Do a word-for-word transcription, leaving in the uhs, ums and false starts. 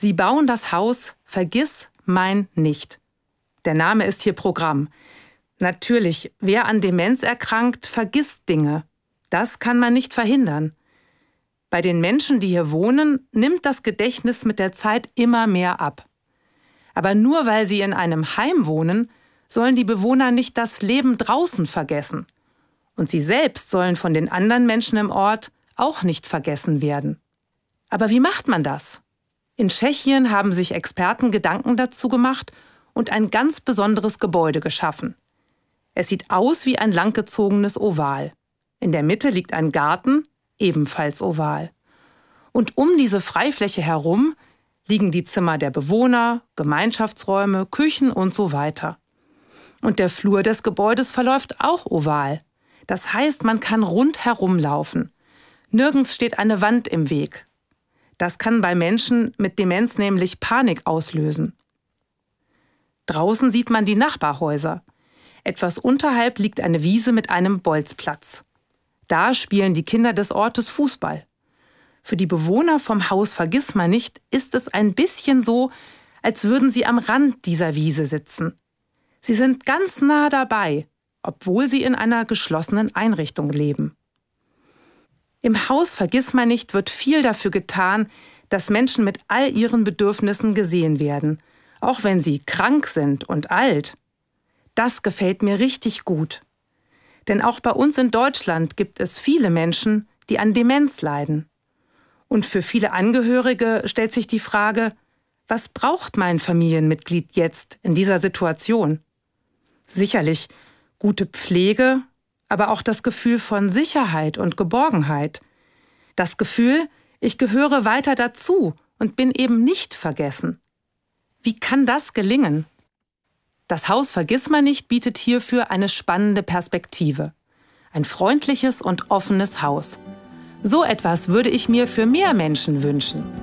Sie bauen das Haus Vergiss mein nicht. Der Name ist hier Programm. Natürlich, wer an Demenz erkrankt, vergisst Dinge. Das kann man nicht verhindern. Bei den Menschen, die hier wohnen, nimmt das Gedächtnis mit der Zeit immer mehr ab. Aber nur weil sie in einem Heim wohnen, sollen die Bewohner nicht das Leben draußen vergessen. Und sie selbst sollen von den anderen Menschen im Ort auch nicht vergessen werden. Aber wie macht man das? In Tschechien haben sich Experten Gedanken dazu gemacht und ein ganz besonderes Gebäude geschaffen. Es sieht aus wie ein langgezogenes Oval. In der Mitte liegt ein Garten, ebenfalls oval. Und um diese Freifläche herum liegen die Zimmer der Bewohner, Gemeinschaftsräume, Küchen und so weiter. Und der Flur des Gebäudes verläuft auch oval. Das heißt, man kann rundherum laufen. Nirgends steht eine Wand im Weg. Das kann bei Menschen mit Demenz nämlich Panik auslösen. Draußen sieht man die Nachbarhäuser. Etwas unterhalb liegt eine Wiese mit einem Bolzplatz. Da spielen die Kinder des Ortes Fußball. Für die Bewohner vom Haus Vergissmeinnicht ist es ein bisschen so, als würden sie am Rand dieser Wiese sitzen. Sie sind ganz nah dabei, obwohl sie in einer geschlossenen Einrichtung leben. Im Haus Vergissmeinnicht wird viel dafür getan, dass Menschen mit all ihren Bedürfnissen gesehen werden, auch wenn sie krank sind und alt. Das gefällt mir richtig gut. Denn auch bei uns in Deutschland gibt es viele Menschen, die an Demenz leiden. Und für viele Angehörige stellt sich die Frage, was braucht mein Familienmitglied jetzt in dieser Situation? Sicherlich gute Pflege, aber auch das Gefühl von Sicherheit und Geborgenheit. Das Gefühl, ich gehöre weiter dazu und bin eben nicht vergessen. Wie kann das gelingen? Das Haus Vergissmeinnicht bietet hierfür eine spannende Perspektive. Ein freundliches und offenes Haus. So etwas würde ich mir für mehr Menschen wünschen.